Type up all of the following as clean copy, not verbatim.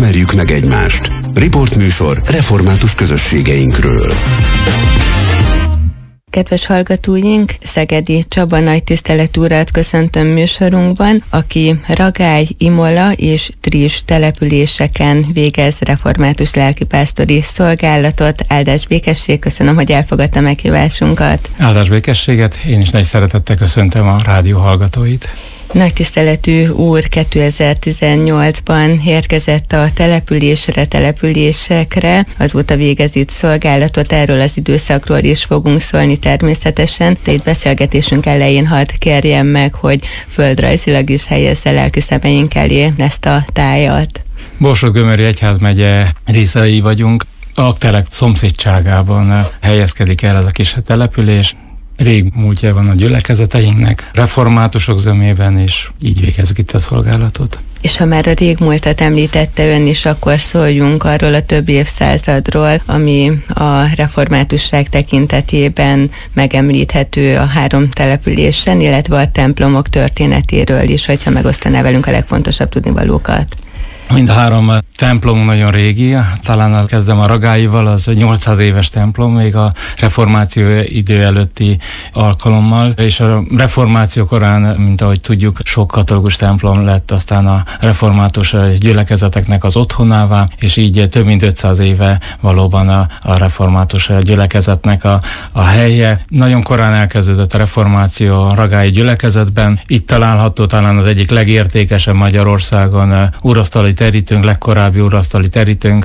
Ismerjük meg egymást. Riportműsor református közösségeinkről. Kedves hallgatóink, Szegedi Csaba nagytiszteletű urat köszöntöm műsorunkban, aki Ragály, Imola és Triss településeken végez református lelkipásztori szolgálatot. Áldás békesség, köszönöm, hogy elfogadta meghívásunkat. Áldás békességet, én is nagy szeretettel köszöntöm a rádió hallgatóit. Nagytiszteletű úr 2018-ban érkezett a településekre, azóta végez itt szolgálatot, erről az időszakról is fogunk szólni természetesen, de itt beszélgetésünk elején hadd kérjem meg, hogy földrajzilag is helyezze lelki szemeink elé ezt a tájat. Borsod-Gömöri egyházmegye részei vagyunk, Aktelek szomszédságában helyezkedik el ez a kis település. Rég múltja van a gyülekezeteinknek, reformátusok zömében, és így végezzük itt a szolgálatot. És ha már a régmúltat említette ön is, akkor szóljunk arról a több évszázadról, ami a reformátusság tekintetében megemlíthető a 3 településen, illetve a templomok történetéről is, hogyha megosztaná velünk a legfontosabb tudnivalókat. Mind a 3 templom nagyon régi, talán kezdem a Ragályival, az 800 éves templom, még a reformáció idő előtti alkalommal, és a reformáció korán, mint ahogy tudjuk, sok katolikus templom lett aztán a református gyülekezeteknek az otthonává, és így több mint 500 éve valóban a református gyülekezetnek a helye. Nagyon korán elkezdődött a reformáció a ragályi gyülekezetben, itt található talán az egyik legértékesebb Magyarországon urasztali terítőnk, legkorábbi urasztali terítőnk,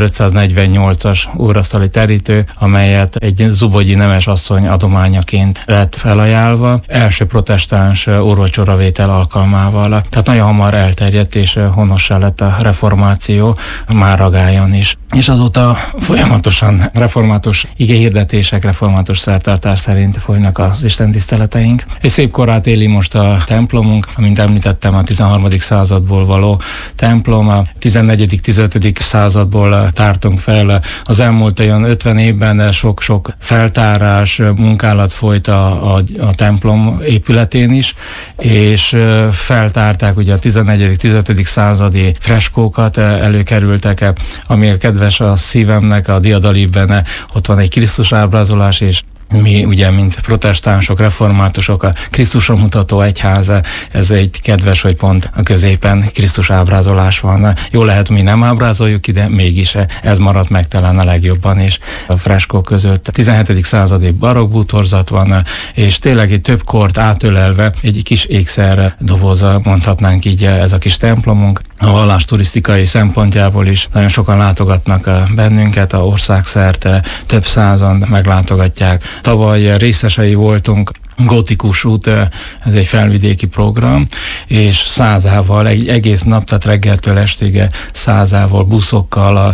1548-as urasztali terítő, amelyet egy zubogyi nemes asszony adományaként lett felajánlva, első protestáns úrvacsoravétel alkalmával. Tehát nagyon hamar elterjedt és honossá lett a reformáció, már Ragályon is. És azóta folyamatosan református igehirdetések, református szertartás szerint folynak az istentiszteleteink. Egy szép korát éli most a templomunk, amint említettem, a 13. századból való templom, a 14.-15. századból tártunk fel. Az elmúlt olyan 50 évben sok-sok feltárás, munkálat folyt a templom épületén is, és feltárták ugye a 14.-15. századi freskókat, előkerültek, ami kedves a szívemnek, a diadalibben ott van egy Krisztus ábrázolás, és mi ugye, mint protestánsok, reformátusok, a Krisztusra mutató egyház, ez egy kedves, hogy pont a középen Krisztus ábrázolás van. Jó lehet, mi nem ábrázoljuk ki, de mégis ez maradt meg talán a legjobban, és a freskók között 17. századi barokk bútorzat van, és tényleg egy több kort átölelve egy kis ékszer doboza, mondhatnánk így ez a kis templomunk. A vallás turisztikai szempontjából is nagyon sokan látogatnak bennünket, a országszerte több százan meglátogatják. Tavaly részesei voltunk Gótikus út, ez egy felvidéki program, és 100-ával, egy egész nap, tehát reggeltől estig 100-ával, buszokkal,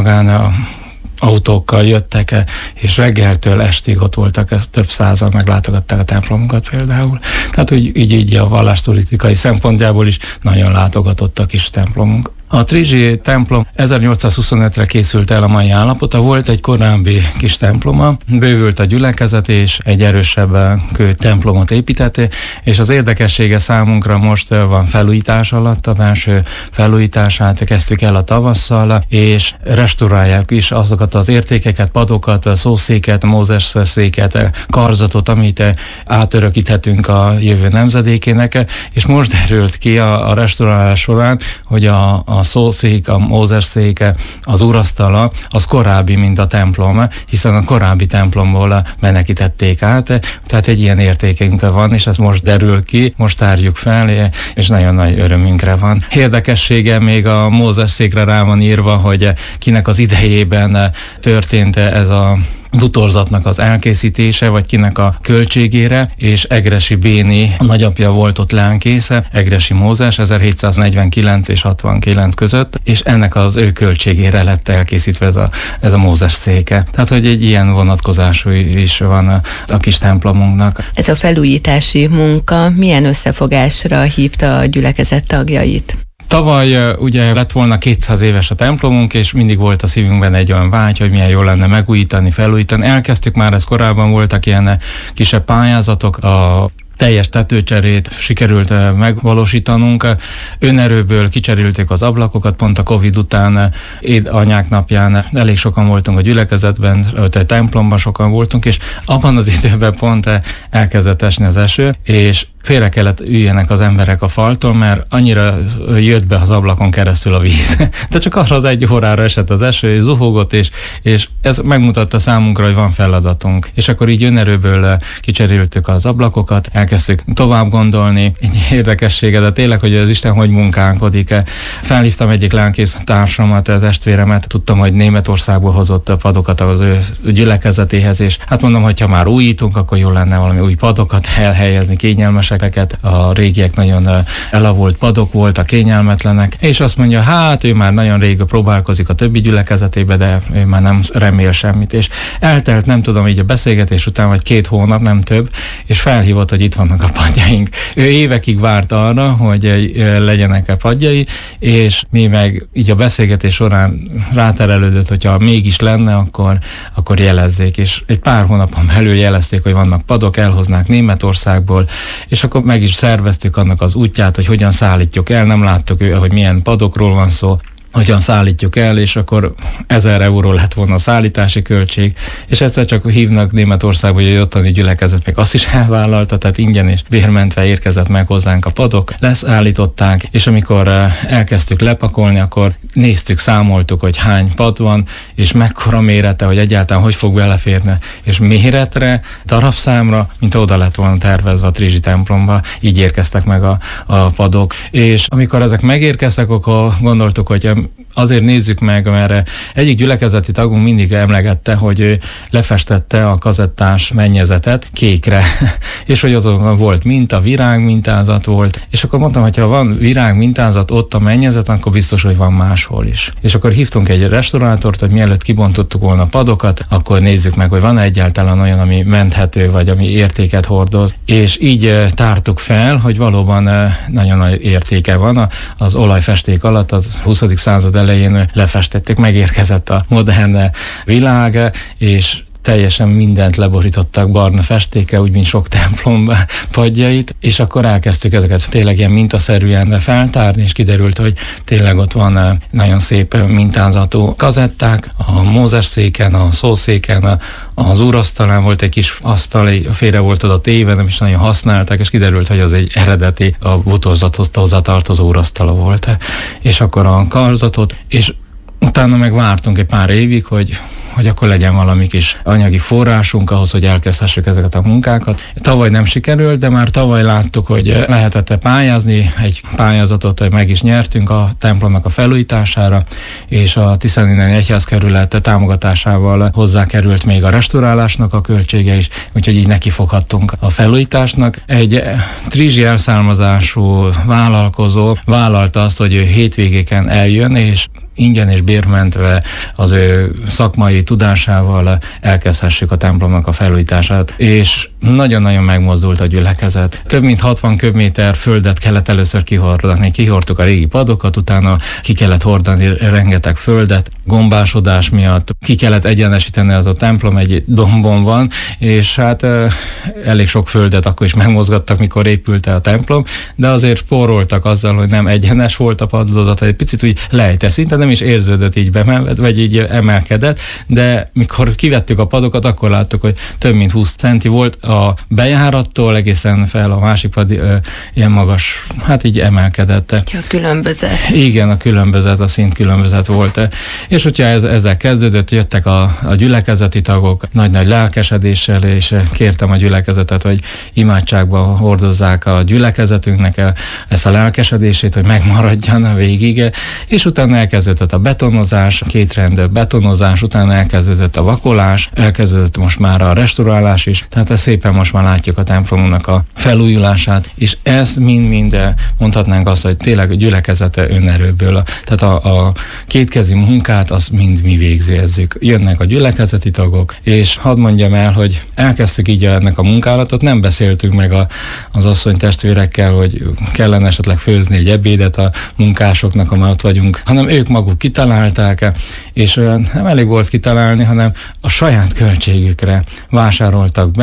autókkal jöttek, és reggeltől estig ott voltak, több százan meglátogatták a templomunkat például. Tehát így a vallásturisztikai szempontjából is nagyon látogatott a kis templomunk. A Trizsi templom 1825-re készült el a mai állapota, volt egy korábbi kis temploma, bővült a gyülekezet, és egy erősebb kő templomot építette, és az érdekessége számunkra most van felújítás alatt, a belső felújítását kezdtük el a tavasszal, és restaurálják is azokat az értékeket, padokat, szószéket, Mózes széket, karzatot, amit átörökíthetünk a jövő nemzedékének, és most derült ki a restaurálás során, hogy a szószék, a Mózes széke, az urasztala, az korábbi, mint a templom, hiszen a korábbi templomból menekítették át, tehát egy ilyen értékünk van, és ez most derül ki, most tárjuk fel, és nagyon nagy örömünkre van. Érdekessége még a Mózes székre rá van írva, hogy kinek az idejében történt ez a bútorzatnak az elkészítése, vagy kinek a költségére, és Egressy Béni nagyapja volt ott lelkésze, Egressy Mózes 1749 és 69 között, és ennek az ő költségére lett elkészítve ez a Mózes széke. Tehát, hogy egy ilyen vonatkozású is van a kis templomunknak. Ez a felújítási munka milyen összefogásra hívta a gyülekezet tagjait? Tavaly ugye lett volna 200 éves a templomunk, és mindig volt a szívünkben egy olyan vágy, hogy milyen jó lenne megújítani, felújítani. Elkezdtük már, ez korábban voltak ilyen kisebb pályázatok, a teljes tetőcserét sikerült megvalósítanunk. Önerőből kicserélték az ablakokat, pont a Covid után, édanyák napján elég sokan voltunk a gyülekezetben, a templomban sokan voltunk, és abban az időben pont elkezdett esni az eső, és félre kellett üljenek az emberek a faltól, mert annyira jött be az ablakon keresztül a víz. De csak arra az 1 órára esett az eső, és zuhogott, és ez megmutatta számunkra, hogy van feladatunk. És akkor így önerőből kicseréltük az ablakokat, elkezdtük tovább gondolni. Egy érdekessége, de tényleg, hogy az Isten hogy munkálkodik. Felhívtam egyik lelkész társamat, testvéremet, tudtam, hogy Németországból hozott a padokat az ő gyülekezetéhez, és hát mondom, hogy ha már újítunk, akkor jó lenne valami új padokat elhelyezni, kényelmes. A régiek nagyon elavult padok voltak, kényelmetlenek, és azt mondja, hát ő már nagyon rég próbálkozik a többi gyülekezetébe, de ő már nem remél semmit, és eltelt, nem tudom, így a beszélgetés után, vagy 2 hónap, nem több, és felhívott, hogy itt vannak a padjaink. Ő évekig várt arra, hogy legyenek-e padjai, és mi meg így a beszélgetés során ráterelődött, hogyha mégis lenne, akkor jelezzék, és egy pár hónapon belül jelezték, hogy vannak padok, elhoznák Németországból, és akkor meg is szerveztük annak az útját, hogy hogyan szállítjuk el, nem láttuk, hogy milyen padokról van szó, hogyan szállítjuk el, és akkor 1000 euró lett volna a szállítási költség, és egyszer csak hívnak Németországba, hogy egy ottani gyülekezet még azt is elvállalta, tehát ingyen és bérmentve érkezett meg hozzánk a padok, leszállították, és amikor elkezdtük lepakolni, akkor néztük, számoltuk, hogy hány pad van, és mekkora mérete, hogy egyáltalán hogy fog beleférni, és méretre, darabszámra, mint oda lett volna tervezve a Trizsi templomba, így érkeztek meg a padok, és amikor ezek megérkeztek, akkor gondoltuk, hogy azért nézzük meg, mert egyik gyülekezeti tagunk mindig emlegette, hogy ő lefestette a kazettás mennyezetet kékre, és hogy ott volt minta, virág mintázat volt, és akkor mondtam, hogy ha van virág mintázat ott a mennyezet, akkor biztos, hogy van máshol is. És akkor hívtunk egy restaurátort, hogy mielőtt kibontottuk volna a padokat, akkor nézzük meg, hogy van egyáltalán olyan, ami menthető, vagy ami értéket hordoz, és így tártuk fel, hogy valóban nagyon nagy értéke van. Az olajfesték alatt az 20. század elején lefestették, megérkezett a modern világ, és teljesen mindent leborítottak barna festékkel, úgy, mint sok templom padjait, és akkor elkezdtük ezeket tényleg ilyen mintaszerűen feltárni, és kiderült, hogy tényleg ott van nagyon szép mintázatú kazetták, a Mózes széken, a szószéken, az úrasztalán volt egy kis asztal, félre volt oda téve, nem is nagyon használták, és kiderült, hogy az egy eredeti, a butorzathoz hozzátartozó úrasztala volt. És akkor a karzatot, és utána meg vártunk egy pár évig, hogy akkor legyen valami kis anyagi forrásunk ahhoz, hogy elkezdhessük ezeket a munkákat. Tavaly nem sikerült, de már tavaly láttuk, hogy lehetett pályázni, egy pályázatot meg is nyertünk a templomnak a felújítására, és a Tiszalini egyházkerület támogatásával hozzákerült még a restaurálásnak a költsége is, úgyhogy így nekifoghattunk a felújításnak. Egy trizsi elszármazású vállalkozó vállalta azt, hogy ő hétvégéken eljön, és ingyen és bérmentve az ő szakmai tudásával elkezdhessük a templomnak a felújítását, és nagyon-nagyon megmozdult a gyülekezet. Több mint 60 köbméter földet kellett először kihordani. Kihordtuk a régi padokat, utána ki kellett hordani rengeteg földet, gombásodás miatt ki kellett egyenesíteni, az a templom egy dombon van, és hát elég sok földet akkor is megmozgattak, mikor épült a templom, de azért spóroltak azzal, hogy nem egyenes volt a padlózat, egy picit úgy lejtett, szinte nem is érződött így bemelved, vagy így emelkedett, de mikor kivettük a padokat, akkor láttuk, hogy több mint 20 centi volt a bejárattól egészen fel a másik pad ilyen magas, hát így emelkedett. A különbözet. Igen, a különbözet, a szint különbözet volt. És hogyha ezzel kezdődött, jöttek a gyülekezeti tagok nagy-nagy lelkesedéssel, és kértem a gyülekezetet, hogy imádságba hordozzák a gyülekezetünknek ezt a lelkesedését, hogy megmaradjon végig, és utána elkezdődött a betonozás, 2 rend betonozás, utána elkezdődött a vakolás, elkezdődött most már a restaurálás is, tehát ezt szépen most már látjuk a templomunknak a felújulását, és ez mind-mind mondhatnánk azt, hogy tényleg a gyülekezete önerőből, tehát a kétkezi munkát azt mind mi végzőezzük. Jönnek a gyülekezeti tagok, és hadd mondjam el, hogy elkezdtük így ennek a munkálatot, nem beszéltünk meg az asszony testvérekkel, hogy kellene esetleg főzni egy ebédet a munkásoknak, amely ott vagyunk, hanem ők maguk kitalálták, és nem elég volt kitalálni, hanem a saját költségükre vásároltak be,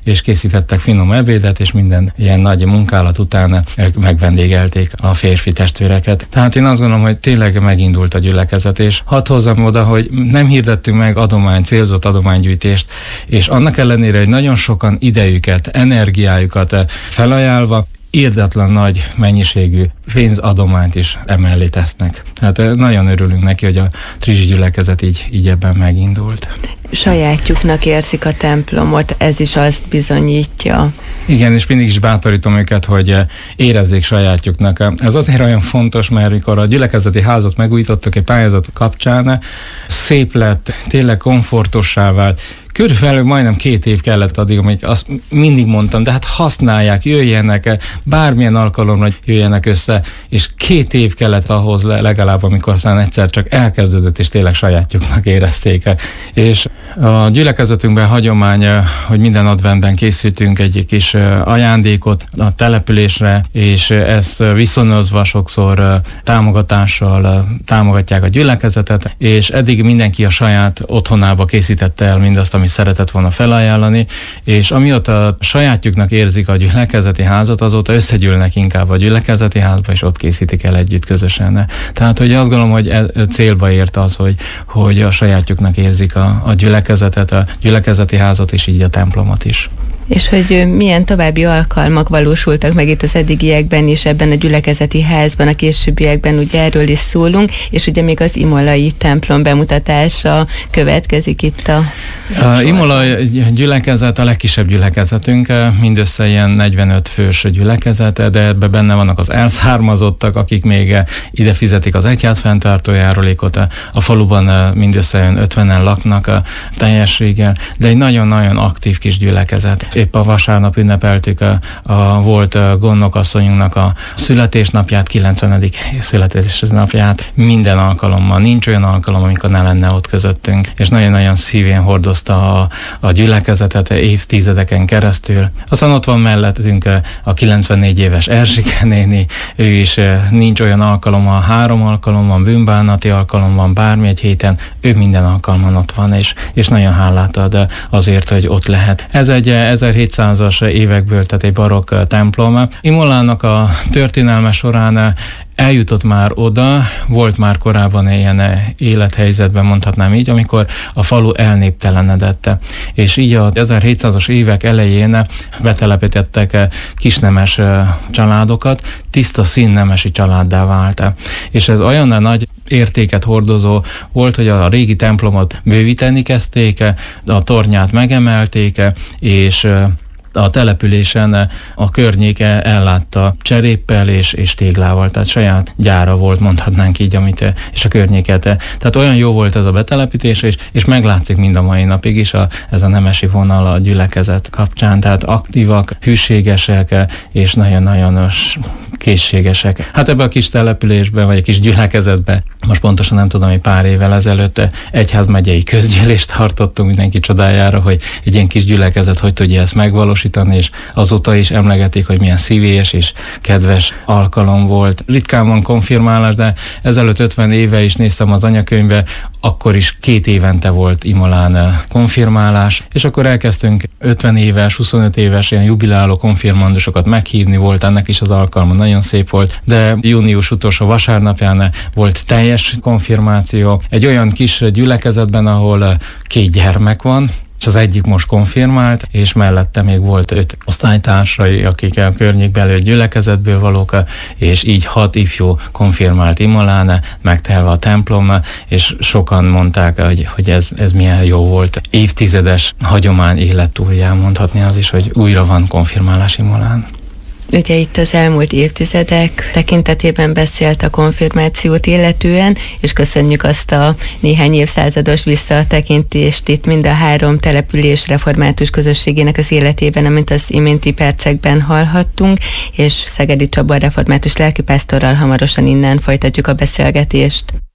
és készítettek finom ebédet, és minden ilyen nagy munkálat után megvendégelték a férfi testvéreket. Tehát én azt gondolom, hogy tényleg megindult a gyülekezet, és hadd hozzam oda, hogy nem hirdettünk meg célzott adománygyűjtést, és annak ellenére, hogy nagyon sokan idejüket, energiájukat felajánlva, irdatlan nagy mennyiségű pénzadományt is emellé tesznek. Tehát nagyon örülünk neki, hogy a Trizsi gyülekezet így ebben megindult. Sajátjuknak érzik a templomot, ez is azt bizonyítja. Igen, és mindig is bátorítom őket, hogy érezzék sajátjuknak. Ez azért olyan fontos, mert amikor a gyülekezeti házat megújítottak egy pályázat kapcsán, szép lett, tényleg komfortossá vált. Körülbelül majdnem 2 év kellett addig, amíg azt mindig mondtam, de hát használják, jöjjenek, bármilyen alkalomra jöjjenek össze, és 2 év kellett ahhoz legalább, amikor aztán egyszer csak elkezdődött, és tényleg sajátjuknak érezték. És a gyülekezetünkben hagyomány, hogy minden adventben készítünk egy kis ajándékot a településre, és ezt viszonyozva sokszor támogatással támogatják a gyülekezetet, és eddig mindenki a saját otthonába készítette el mindazt, ami szeretett volna felajánlani, és amióta sajátjuknak érzik a gyülekezeti házat, azóta összegyűlnek inkább a gyülekezeti házba, és ott készítik el együtt közösen. Tehát, hogy azt gondolom, hogy célba ért az, hogy a sajátjuknak érzik a gyülekezetet, a gyülekezeti házat, és így a templomot is. És hogy milyen további alkalmak valósultak meg itt az eddigiekben is ebben a gyülekezeti házban, a későbbiekben ugye erről is szólunk, és ugye még az imolai templom bemutatása következik itt a Imola gyülekezet a legkisebb gyülekezetünk, mindössze ilyen 45 fős gyülekezet, de ebben benne vannak az elszármazottak, akik még ide fizetik az egyház fenntartó járulékot, a faluban mindössze 50-en laknak a teljességgel, de egy nagyon-nagyon aktív kis gyülekezet. Épp a vasárnap ünnepeltük a volt gondnokasszonyunknak a születésnapját, 90. születésnapját. Minden alkalommal, nincs olyan alkalom, amikor ne lenne ott közöttünk, és nagyon-nagyon szívén hordozta a gyülekezetet évtizedeken keresztül. Aztán ott van mellettünk a 94 éves Erzsike néni, ő is nincs olyan alkalom, 3 alkalom van, bűnbánati alkalom van, bármi egy héten, ő minden alkalman ott van, és nagyon hálát ad azért, hogy ott lehet. Ez egy 1700-as évekből, tehát egy barokk templom. Imolának a történelme során eljutott már oda, volt már korábban ilyen élethelyzetben, mondhatnám így, amikor a falu elnéptelenedett. És így a 1700-as évek elején betelepítettek kisnemes családokat, tiszta színnemesi családdá vált. És ez olyan nagy értéket hordozó volt, hogy a régi templomot bővíteni kezdték, a tornyát megemelték, és a településen a környéke ellátta cseréppel és téglával, tehát saját gyára volt, mondhatnánk így, és a környéket. Tehát olyan jó volt ez a betelepítés, és meglátszik mind a mai napig is ez a nemesi vonal a gyülekezet kapcsán, tehát aktívak, hűségesek, és nagyon-nagyon készségesek. Hát ebbe a kis településbe, vagy a kis gyülekezetbe, most pontosan nem tudom, hogy pár évvel ezelőtt egyházmegyei közgyűlést tartottunk mindenki csodájára, hogy egy ilyen kis gyülekezet hogy tudja ezt megvalósítani, és azóta is emlegetik, hogy milyen szívélyes és kedves alkalom volt. Ritkán van konfirmálás, de ezelőtt 50 éve is néztem az anyakönyvbe, akkor is 2 évente volt Imolán konfirmálás, és akkor elkezdtünk 50 éves, 25 éves ilyen jubiláló konfirmandusokat meghívni, volt ennek is az alkalma, nagyon szép volt, de június utolsó vasárnapján volt teljes konfirmáció, egy olyan kis gyülekezetben, ahol 2 gyermek van, és az egyik most konfirmált, és mellette még volt 5 osztálytársai, akik a környékbeli gyülekezetből valók, és így 6 ifjú konfirmált Imolán, megtelve a templom, és sokan mondták, hogy ez milyen jó volt. Évtizedes hagyomány élet túlján, mondhatni az is, hogy újra van konfirmálás Imolán. Ugye itt az elmúlt évtizedek tekintetében beszélt a konfirmációt illetően, és köszönjük azt a néhány évszázados visszatekintést itt mind a 3 település református közösségének az életében, amint az iménti percekben hallhattunk, és Szegedi Csaba református lelkipásztorral hamarosan innen folytatjuk a beszélgetést.